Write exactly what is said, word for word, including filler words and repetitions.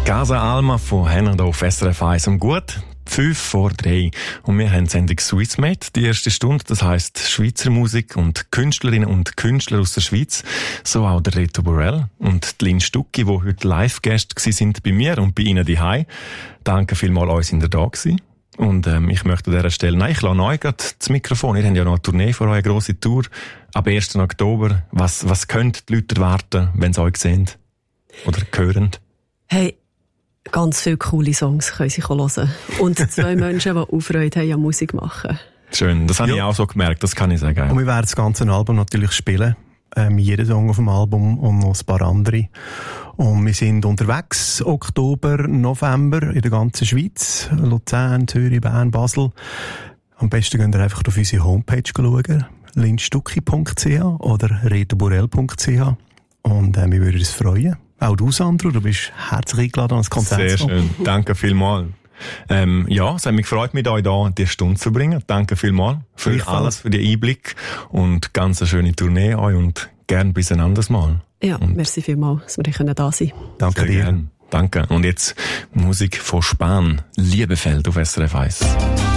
Casa Alma von Henner hier auf S R F eins um gut fünf vor drei. Und wir haben die Sendung Swissmade, die erste Stunde. Das heisst Schweizer Musik und Künstlerinnen und Künstler aus der Schweiz. So auch der Reto Borrell und die Lynn Stucki, die heute Live-Gäste sind bei mir und bei Ihnen daheim. Danke vielmals, euch sind ihr da gewesen. Und ähm, ich möchte an dieser Stelle, nein, ich lasse neu gerade das Mikrofon. Ihr habt ja noch eine Tournee vor euch, eine grosse Tour. Ab ersten Oktober. Was, was können die Leute erwarten, wenn sie euch sehen? Oder hören? Hey, ganz viele coole Songs können sie hören. Und zwei Menschen, die auch Freude haben an Musik machen. Schön, das habe ja. ich auch so gemerkt, das kann ich sagen. Und wir werden das ganze Album natürlich spielen. Ähm, jeden Song auf dem Album und noch ein paar andere. Und wir sind unterwegs, Oktober, November, in der ganzen Schweiz. Luzern, Zürich, Bern, Basel. Am besten könnt ihr einfach auf unsere Homepage schauen. lynstucki punkt c h oder retoborrell punkt c h. Und äh, wir würden uns freuen. Auch du, Sandro, du bist herzlich eingeladen an das Konzert. Sehr schön, danke vielmals. Ähm, ja, es hat mich gefreut, mit euch hier die Stunde zu bringen. Danke vielmals für ich alles, für den Einblick und ganz eine schöne Tournee euch und gern bis ein anderes Mal. Ja, und merci vielmals, dass wir da sein können. Danke Sehr dir. Gern. Danke. Und jetzt Musik von Spahn, Liebefeld auf S R F eins.